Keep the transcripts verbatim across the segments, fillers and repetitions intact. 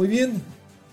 Muy bien.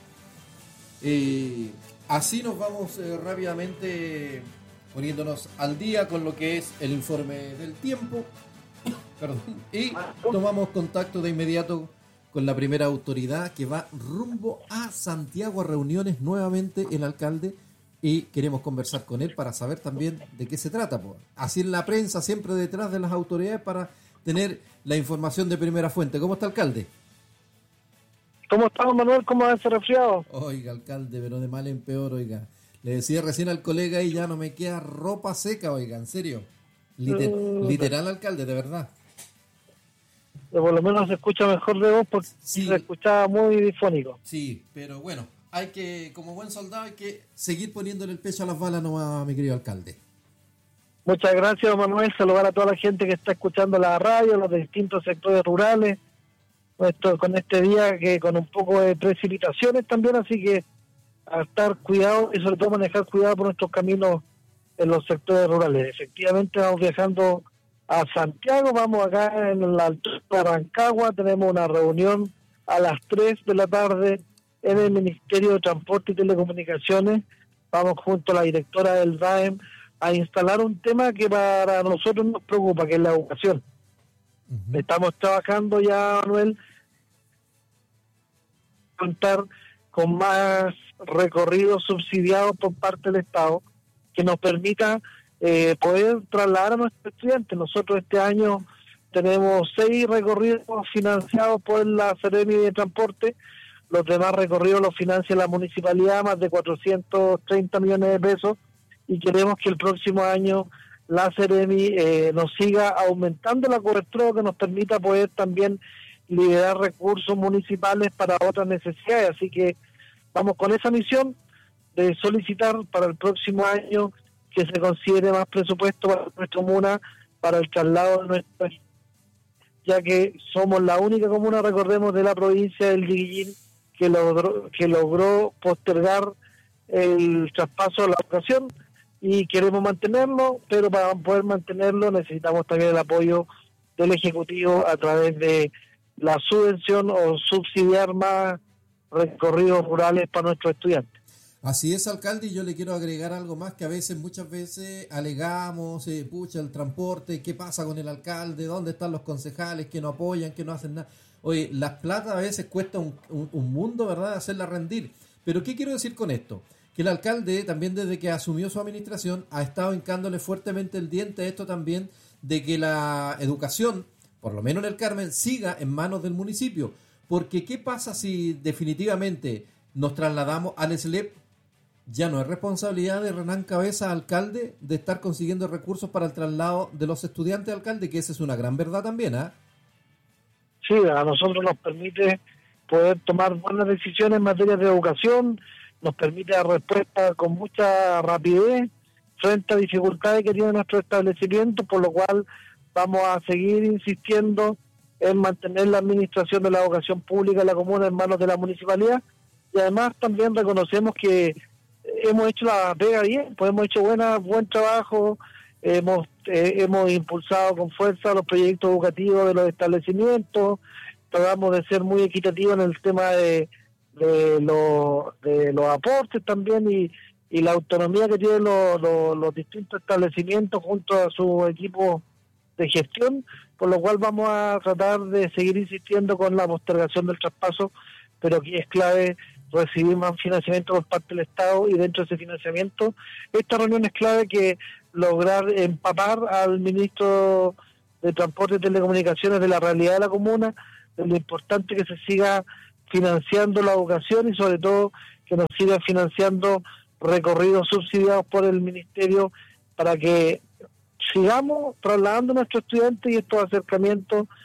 Eh, así nos vamos eh, rápidamente poniéndonos al día con lo que es el informe del tiempo. Perdón. Y tomamos contacto de inmediato con la primera autoridad que va rumbo a Santiago a reuniones nuevamente el alcalde, y queremos conversar con él para saber también de qué se trata. Pues. Así en la prensa, siempre detrás de las autoridades para tener la información de primera fuente. ¿Cómo está, alcalde? ¿Cómo estamos, Manuel? ¿Cómo va ese resfriado? Oiga, alcalde, pero de mal en peor, oiga. Le decía recién al colega y ya no me queda ropa seca, oiga, en serio. Liter- Mm. literal, alcalde, de verdad. Por lo menos se escucha mejor de voz porque Sí. se escuchaba muy difónico. Sí, pero bueno, hay que, como buen soldado, hay que seguir poniéndole el pecho a las balas nomás, mi querido alcalde. Muchas gracias, Manuel. Saludar a toda la gente que está escuchando la radio, los de distintos sectores rurales. Esto, con este día que con un poco de precipitaciones también, así que a estar cuidado y sobre todo manejar cuidado por nuestros caminos en los sectores rurales. Efectivamente vamos viajando a Santiago, vamos acá en la altura de Rancagua, tenemos una reunión a las tres de la tarde en el Ministerio de Transporte y Telecomunicaciones. Vamos junto a la directora del D A E M a instalar un tema que para nosotros nos preocupa, que es la educación. Uh-huh. Estamos trabajando ya, Manuel, contar con más recorridos subsidiados por parte del Estado que nos permita eh, poder trasladar a nuestros estudiantes. Nosotros este año tenemos seis recorridos financiados por la Seremi de Transporte, los demás recorridos los financia la municipalidad, más de cuatrocientos treinta millones de pesos, y queremos que el próximo año la Seremi eh, nos siga aumentando la cobertura, que nos permita poder también liberar recursos municipales para otras necesidades. Así que vamos con esa misión de solicitar para el próximo año que se considere más presupuesto para nuestra comuna, para el traslado de nuestra, ya que somos la única comuna, recordemos, de la provincia del Liguillín que logró, que logró postergar el traspaso a la educación, y queremos mantenerlo, pero para poder mantenerlo necesitamos también el apoyo del Ejecutivo a través de la subvención o subsidiar más recorridos rurales para nuestros estudiantes. Así es, alcalde, y yo le quiero agregar algo más, que a veces, muchas veces alegamos, eh, pucha, el transporte, ¿qué pasa con el alcalde? ¿Dónde están los concejales que no apoyan, que no hacen nada? Oye, las plata a veces cuesta un, un, un mundo, ¿verdad?, hacerla rendir. Pero ¿qué quiero decir con esto? Que el alcalde también, desde que asumió su administración, ha estado hincándole fuertemente el diente a esto también, de que la educación, por lo menos en el Carmen, siga en manos del municipio. Porque ¿qué pasa si definitivamente nos trasladamos al S L E P? Ya no es responsabilidad de Renán Cabeza, alcalde, de estar consiguiendo recursos para el traslado de los estudiantes, alcalde, que esa es una gran verdad también, ¿ah? ¿eh? Sí, a nosotros nos permite poder tomar buenas decisiones en materia de educación, nos permite dar respuesta con mucha rapidez frente a dificultades que tiene nuestro establecimiento, por lo cual vamos a seguir insistiendo en mantener la administración de la educación pública en la comuna en manos de la municipalidad, y además también reconocemos que hemos hecho la pega bien, pues hemos hecho buena, buen trabajo, hemos eh, hemos impulsado con fuerza los proyectos educativos de los establecimientos, tratamos de ser muy equitativos en el tema de de, lo, de los aportes también, y, y la autonomía que tienen los, los, los distintos establecimientos junto a su equipo de gestión, por lo cual vamos a tratar de seguir insistiendo con la postergación del traspaso, pero aquí es clave recibir más financiamiento por parte del Estado, y dentro de ese financiamiento, esta reunión es clave, que lograr empapar al ministro de Transporte y Telecomunicaciones de la realidad de la comuna, de lo importante que se siga financiando la educación, y sobre todo que nos siga financiando recorridos subsidiados por el ministerio, para que sigamos trasladando a nuestros estudiantes, y estos acercamientos